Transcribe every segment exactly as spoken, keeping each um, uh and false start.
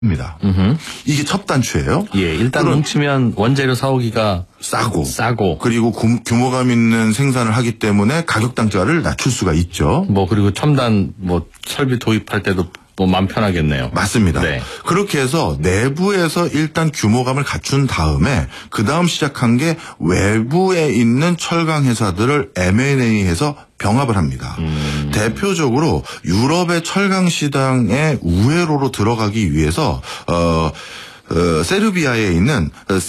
입니다. 음흠. 이게 첫 단추예요. 예, 일단 뭉치면 원재료 사오기가 싸고, 싸고, 그리고 구, 규모감 있는 생산을 하기 때문에 가격 단가를 낮출 수가 있죠. 뭐 그리고 첨단 뭐 설비 도입할 때도 뭐 마음 편하겠네요. 맞습니다. 네. 그렇게 해서 내부에서 일단 규모감을 갖춘 다음에 그 다음 시작한 게 외부에 있는 철강 회사들을 엠 앤 에이해서 병합을 합니다. 음. 대표적으로 유럽의 철강 시장에 우회로로 들어가기 위해서 어. 어, 세르비아에 있는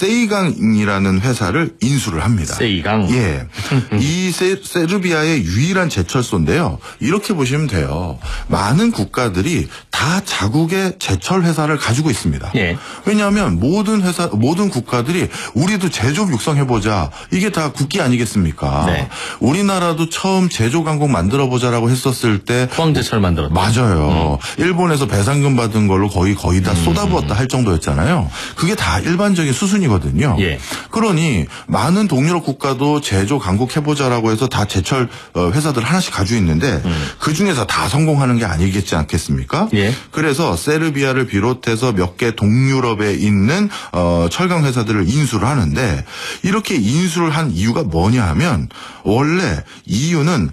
세이강이라는 회사를 인수를 합니다. 세이강? 예. 이 세, 세르비아의 유일한 제철소인데요. 이렇게 보시면 돼요. 많은 국가들이 다 자국의 제철 회사를 가지고 있습니다. 예. 왜냐하면 모든 회사, 모든 국가들이 우리도 제조업 육성해보자. 이게 다 국기 아니겠습니까? 네. 우리나라도 처음 제조강국 만들어보자라고 했었을 때. 포항제철 만들었다. 맞아요. 음. 일본에서 배상금 받은 걸로 거의 거의 다 음. 쏟아부었다 할 정도였잖아요. 그게 다 일반적인 수순이거든요. 예. 그러니 많은 동유럽 국가도 제조 강국 해보자라고 해서 다 제철 회사들 하나씩 가지고 있는데 음. 그 중에서 다 성공하는 게 아니겠지 않겠습니까? 예. 그래서 세르비아를 비롯해서 몇 개 동유럽에 있는 어, 철강 회사들을 인수를 하는데 이렇게 인수를 한 이유가 뭐냐 하면 원래 이유는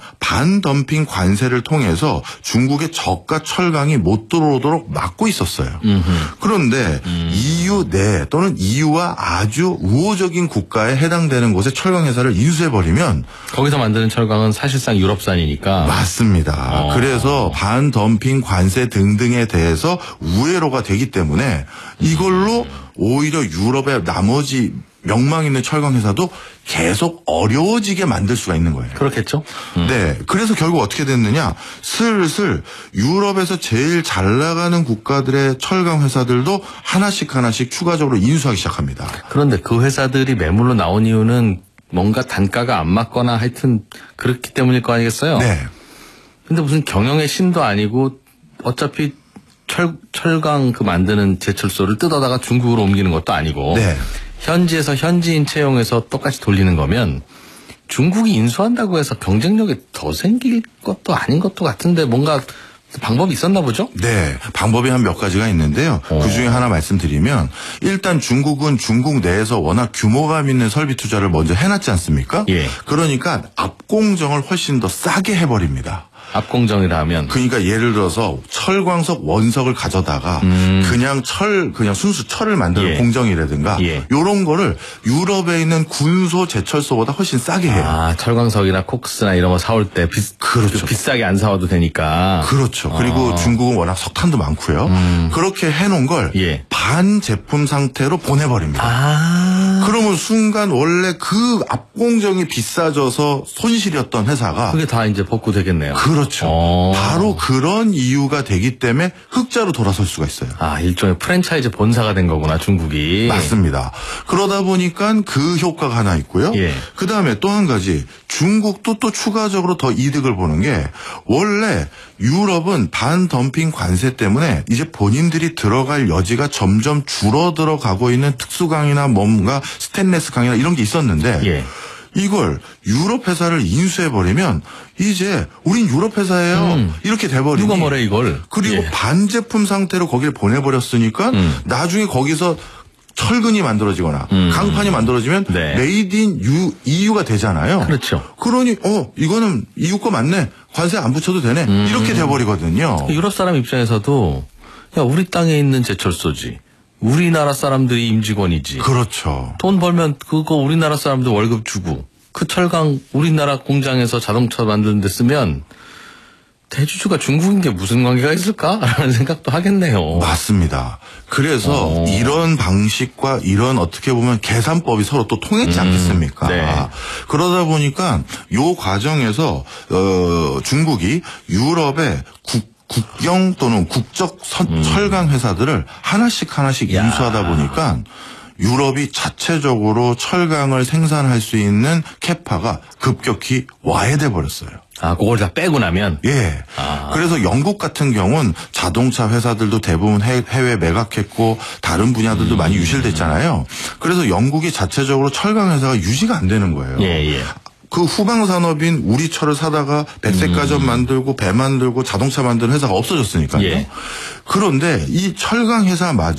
반덤핑 관세를 통해서 중국의 저가 철강이 못 들어오도록 막고 있었어요. 음흠. 그런데 음. 이유 내 또는 이유와 아주 우호적인 국가에 해당되는 곳에 철강 회사를 인수해버리면 거기서 만드는 철강은 사실상 유럽산이니까. 맞습니다. 어. 그래서 반덤핑 관세 등등에 대해서 우회로가 되기 때문에 이걸로 오히려 유럽의 나머지 명망 있는 철강 회사도 계속 어려워지게 만들 수가 있는 거예요. 그렇겠죠. 음. 네. 그래서 결국 어떻게 됐느냐. 슬슬 유럽에서 제일 잘 나가는 국가들의 철강 회사들도 하나씩 하나씩 추가적으로 인수하기 시작합니다. 그런데 그 회사들이 매물로 나온 이유는 뭔가 단가가 안 맞거나 하여튼 그렇기 때문일 거 아니겠어요? 네. 근데 무슨 경영의 신도 아니고 어차피 철, 철강 그 만드는 제철소를 뜯어다가 중국으로 옮기는 것도 아니고. 네. 현지에서 현지인 채용해서 똑같이 돌리는 거면 중국이 인수한다고 해서 경쟁력이 더 생길 것도 아닌 것도 같은데 뭔가 방법이 있었나 보죠? 네. 방법이 한 몇 가지가 있는데요. 어. 그중에 하나 말씀드리면 일단 중국은 중국 내에서 워낙 규모감 있는 설비 투자를 먼저 해놨지 않습니까? 예. 그러니까 압공정을 훨씬 더 싸게 해버립니다. 압공정이라 하면 그러니까 예를 들어서 철광석 원석을 가져다가 음. 그냥 철 그냥 순수 철을 만드는 예. 공정이라든가 예. 이런 거를 유럽에 있는 군소 제철소보다 훨씬 싸게 해요. 아, 철광석이나 콕스나 이런 거 사올 때 비, 그렇죠. 비싸게 안 사와도 되니까. 그렇죠. 그리고 아. 중국은 워낙 석탄도 많고요. 음. 그렇게 해놓은 걸 예. 반제품 상태로 보내버립니다. 아. 그러면 순간 원래 그 압공정이 비싸져서 손실이었던 회사가 그게 다 이제 복구되겠네요. 그렇죠. 오. 바로 그런 이유가 되기 때문에 흑자로 돌아설 수가 있어요. 아, 일종의 프랜차이즈 본사가 된 거구나, 중국이. 맞습니다. 그러다 보니까 그 효과가 하나 있고요. 예. 그 다음에 또 한 가지 중국도 또 추가적으로 더 이득을 보는 게 원래 유럽은 반덤핑 관세 때문에 이제 본인들이 들어갈 여지가 점점 줄어들어 가고 있는 특수강이나 뭔가 스테인레스 강이나 이런 게 있었는데 예. 이걸 유럽 회사를 인수해버리면 이제 우린 유럽 회사예요. 음. 이렇게 돼버리니. 누가 뭐래 이걸. 그리고 예. 반제품 상태로 거기를 보내버렸으니까 음. 나중에 거기서 철근이 만들어지거나 음. 강판이 만들어지면 네. 메이드 인 유, 이유가 되잖아요. 그렇죠. 그러니 어 이거는 이유 거 맞네. 관세 안 붙여도 되네. 음. 이렇게 돼버리거든요. 유럽 사람 입장에서도 야 우리 땅에 있는 제철소지. 우리나라 사람들이 임직원이지. 그렇죠. 돈 벌면 그거 우리나라 사람들 월급 주고 그 철강 우리나라 공장에서 자동차 만드는 데 쓰면 대주주가 중국인 게 무슨 관계가 있을까라는 생각도 하겠네요. 맞습니다. 그래서 오. 이런 방식과 이런 어떻게 보면 계산법이 서로 또 통했지 음, 않겠습니까? 네. 그러다 보니까 요 과정에서 어, 중국이 유럽의 국 국경 또는 국적 선, 음. 철강 회사들을 하나씩 하나씩 야. 인수하다 보니까 유럽이 자체적으로 철강을 생산할 수 있는 캐파가 급격히 와해돼 버렸어요. 아, 그걸 다 빼고 나면? 예. 아. 그래서 영국 같은 경우는 자동차 회사들도 대부분 해외 매각했고 다른 분야들도 음. 많이 유실됐잖아요. 그래서 영국이 자체적으로 철강 회사가 유지가 안 되는 거예요. 예, 예. 그 후방 산업인 우리 철을 사다가 백색가전 음. 만들고 배 만들고 자동차 만드는 회사가 없어졌으니까요. 예. 그런데 이 철강 회사마저